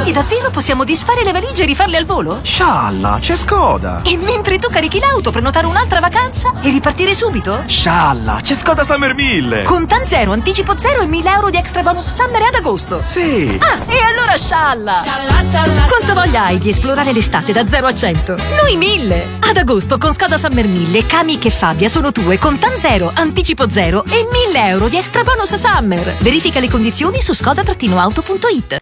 Quindi davvero possiamo disfare le valigie e rifarle al volo? Scialla, c'è Skoda! E mentre tu carichi l'auto, prenotare un'altra vacanza e ripartire subito? Scialla, c'è Skoda Summer 1000! Con TAN zero, anticipo zero e 1.000 euro di extra bonus summer ad agosto. Sì! Ah, e allora scialla! Quanta voglia hai di esplorare l'estate da 0 a 100? Noi 1000! Ad agosto con Skoda Summer 1000, Kamiq e Fabia sono tue con TAN zero, anticipo zero e 1.000 euro di extra bonus summer. Verifica le condizioni su skoda-auto.it.